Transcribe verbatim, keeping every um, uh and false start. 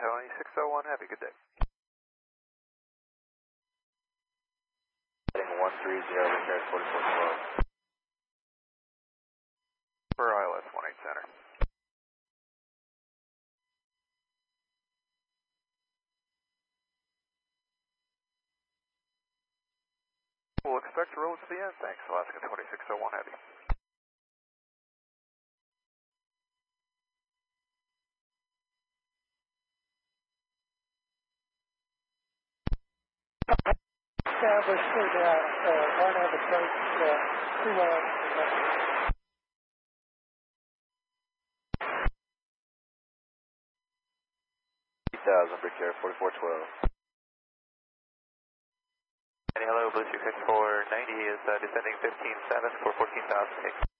twenty-six oh one, have a good day. Heading one three zero, repairs forty-four twelve. For I L S one eight center. We'll expect to roll to the end. Thanks, Alaska twenty-six oh one Heavy. Establish clear down, uh, one have approach, uh, two one. three thousand, Brickyard forty-four twelve. Hello, Blue six six four ninety is uh, descending fifteen seven for fourteen thousand.